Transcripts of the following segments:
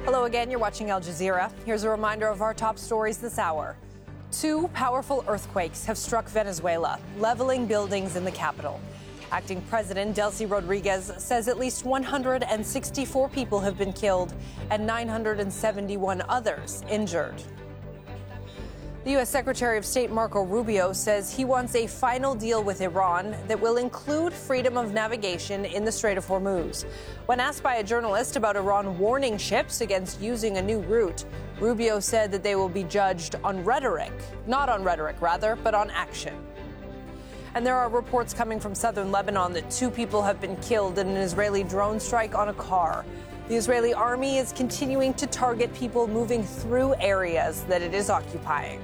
Hello again, you're watching Al Jazeera. Here's a reminder of our top stories this hour. Two powerful earthquakes have struck Venezuela, leveling buildings in the capital. Acting President Delcy Rodriguez says at least 164 people have been killed and 971 others injured. The U.S. Secretary of State Marco Rubio says he wants a final deal with Iran that will include freedom of navigation in the Strait of Hormuz. When asked by a journalist about Iran warning ships against using a new route, Rubio said that they will be judged on rhetoric, not on rhetoric, rather, but on action. And there are reports coming from southern Lebanon that two people have been killed in an Israeli drone strike on a car. The Israeli army is continuing to target people moving through areas that it is occupying.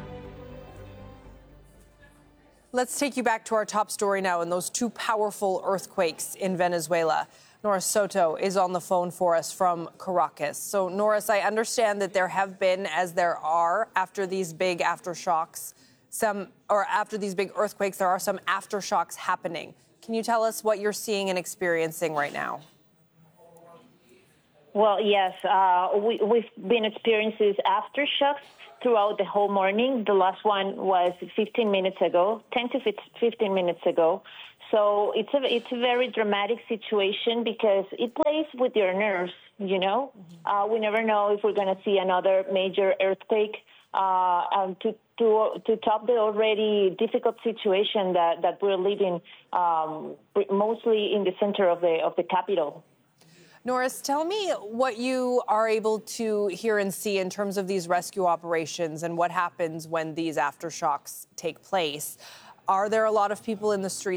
Let's take you back to our top story now and those two powerful earthquakes in Venezuela. Norris Soto is on the phone for us from Caracas. So, Norris, I understand that there have been, as there are after these big aftershocks, after these big earthquakes, there are some aftershocks happening. Can you tell us what you're seeing and experiencing right now? Well, yes, we've been experiencing aftershocks throughout the whole morning. The last one was 15 minutes ago, 10 to 15 minutes ago. So it's a very dramatic situation because it plays with your nerves, you know. We never know if we're going to see another major earthquake to top the already difficult situation that we're living, mostly in the center of the capital. Norris, tell me what you are able to hear and see in terms of these rescue operations and what happens when these aftershocks take place. Are there a lot of people in the streets